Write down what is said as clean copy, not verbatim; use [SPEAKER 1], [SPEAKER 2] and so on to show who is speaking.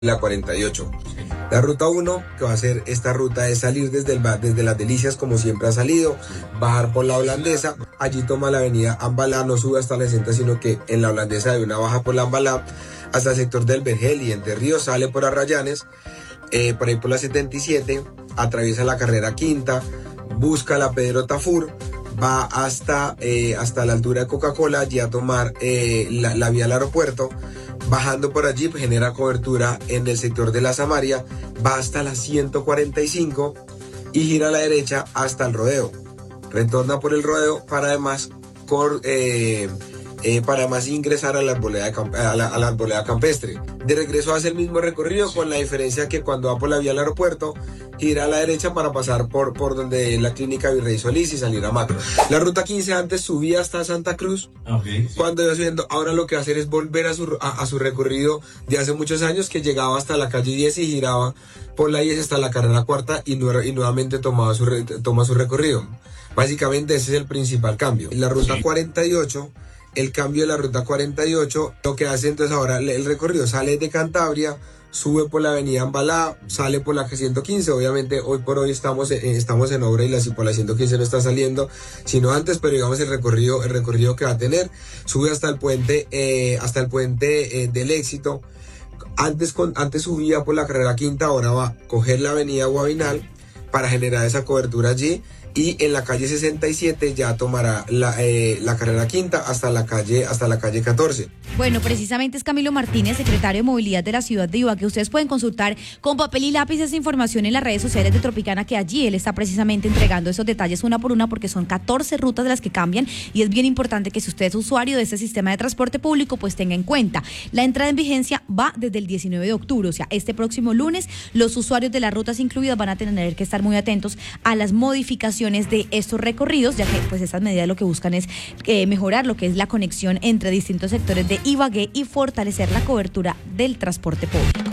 [SPEAKER 1] la 48. La ruta 1, que va a ser esta ruta, es salir desde Las Delicias, como siempre ha salido, bajar por la Holandesa, allí toma la avenida Ambalá, no sube hasta la 60, sino que en la Holandesa de una baja por la Ambalá, hasta el sector del Vergel y Entre Ríos, sale por Arrayanes, por ahí por la 77, atraviesa la carrera quinta, busca la Pedro Tafur, va hasta la altura de Coca-Cola, allí a tomar la vía al aeropuerto. Bajando por allí, genera cobertura en el sector de la Samaria, va hasta la 145 y gira a la derecha hasta el Rodeo. Retorna por el Rodeo para además ingresar a la arboleda campestre. De regreso hace el mismo recorrido, con la diferencia que cuando va por la vía al aeropuerto, gira a la derecha para pasar por donde la clínica Virrey Solís y salir a Macro. La ruta 15 antes subía hasta Santa Cruz. Okay. Cuando iba subiendo, ahora lo que va a hacer es volver a su recorrido de hace muchos años, que llegaba hasta la calle 10 y giraba por la 10 hasta la carrera cuarta y nuevamente toma su recorrido. Básicamente ese es el principal cambio. La ruta 48, el cambio de la ruta 48, lo que hace entonces ahora el recorrido sale de Cantabria, sube por la avenida Ambalá, sale por la 115, obviamente hoy por hoy estamos en obra y por la 115 no está saliendo, sino antes, pero digamos el recorrido que va a tener, sube hasta el puente del Éxito. Antes subía por la carrera quinta, ahora va a coger la avenida Guavinal para generar esa cobertura allí. Y en la calle 67 ya tomará la carrera quinta hasta la calle 14.
[SPEAKER 2] Bueno, precisamente es Camilo Martínez, secretario de Movilidad de la ciudad de Ibagué. Ustedes pueden consultar con papel y lápiz esa información en las redes sociales de Tropicana, que allí él está precisamente entregando esos detalles una por una, porque son 14 rutas de las que cambian y es bien importante que si usted es usuario de este sistema de transporte público, pues tenga en cuenta. La entrada en vigencia va desde el 19 de octubre, o sea, este próximo lunes. Los usuarios de las rutas incluidas van a tener que estar muy atentos a las modificaciones de estos recorridos, ya que pues estas medidas lo que buscan es mejorar lo que es la conexión entre distintos sectores de Ibagué y fortalecer la cobertura del transporte público.